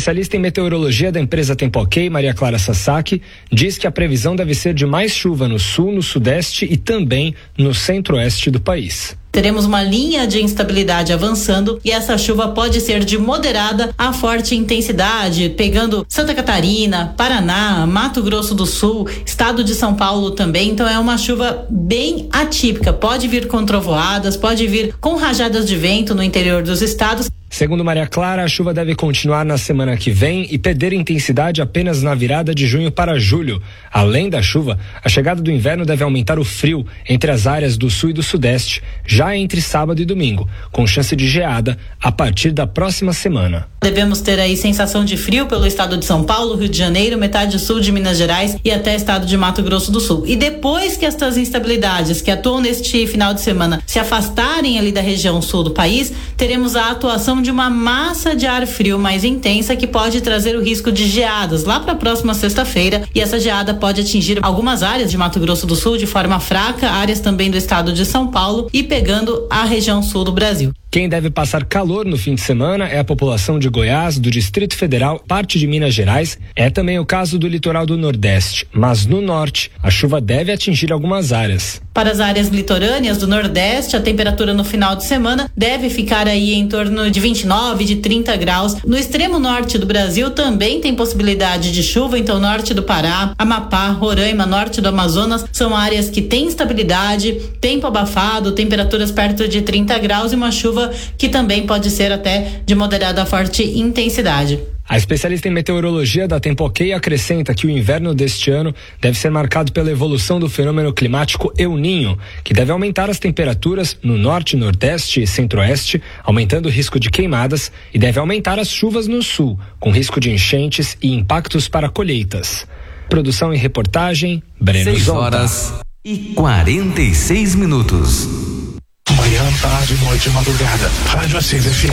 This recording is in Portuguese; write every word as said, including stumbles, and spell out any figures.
especialista em meteorologia da empresa Tempo Ok, Maria Clara Sasaki, diz que a previsão deve ser de mais chuva no sul, no sudeste e também no centro-oeste do país. Teremos uma linha de instabilidade avançando e essa chuva pode ser de moderada a forte intensidade, pegando Santa Catarina, Paraná, Mato Grosso do Sul, estado de São Paulo também. Então é uma chuva bem atípica. Pode vir com trovoadas, pode vir com rajadas de vento no interior dos estados. Segundo Maria Clara, a chuva deve continuar na semana que vem e perder intensidade apenas na virada de junho para julho. Além da chuva, a chegada do inverno deve aumentar o frio entre as áreas do sul e do sudeste, já entre sábado e domingo, com chance de geada a partir da próxima semana. Devemos ter aí sensação de frio pelo estado de São Paulo, Rio de Janeiro, metade sul de Minas Gerais e até estado de Mato Grosso do Sul. E depois que estas instabilidades que atuam neste final de semana se afastarem ali da região sul do país, teremos a atuação de uma massa de ar frio mais intensa que pode trazer o risco de geadas lá para a próxima sexta-feira, e essa geada pode atingir algumas áreas de Mato Grosso do Sul de forma fraca, áreas também do estado de São Paulo e pegando a região sul do Brasil. Quem deve passar calor no fim de semana é a população de Goiás, do Distrito Federal, parte de Minas Gerais. É também o caso do litoral do Nordeste, mas no norte a chuva deve atingir algumas áreas. Para as áreas litorâneas do Nordeste, a temperatura no final de semana deve ficar aí em torno de vinte e nove, de trinta graus. No extremo norte do Brasil também tem possibilidade de chuva, então norte do Pará, Amapá, Roraima, norte do Amazonas, são áreas que têm estabilidade, tempo abafado, temperaturas perto de trinta graus e uma chuva que também pode ser até de moderada a forte intensidade. A especialista em meteorologia da Tempo Ok acrescenta que o inverno deste ano deve ser marcado pela evolução do fenômeno climático El Niño, que deve aumentar as temperaturas no norte, nordeste e centro-oeste, aumentando o risco de queimadas, e deve aumentar as chuvas no sul, com risco de enchentes e impactos para colheitas. Produção e reportagem, Breno Zonta. seis horas e quarenta e seis minutos. Manhã, tarde, noite, madrugada. Rádio Assis F M.